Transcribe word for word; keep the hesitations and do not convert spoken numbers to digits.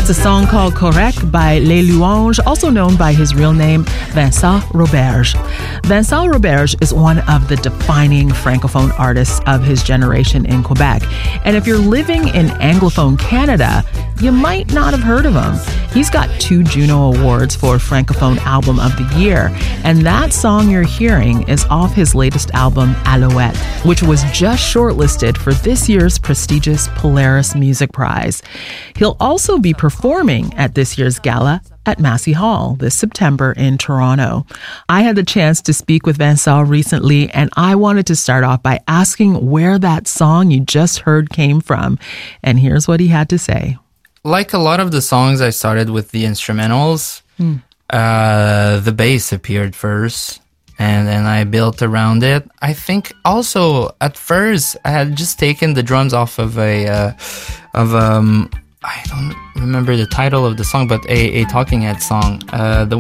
That's a song called Correct by Les Louanges, also known by his real name, Vincent Roberge. Vincent Roberge is one of the defining francophone artists of his generation in Quebec. And if you're living in Anglophone Canada, you might not have heard of him. He's got two Juno Awards for Francophone Album of the Year, and that song you're hearing is off his latest album, Alouette, which was just shortlisted for this year's prestigious Polaris Music Prize. He'll also be performing at this year's gala at Massey Hall this September in Toronto. I had the chance to speak with Vincent recently, and I wanted to start off by asking where that song you just heard came from. And here's what he had to say. Like a lot of the songs, I started with the instrumentals. Mm. Uh, the bass appeared first, and then I built around it. I think also at first I had just taken the drums off of a uh, of um I don't remember the title of the song, but a, a Talking Head song. Uh, the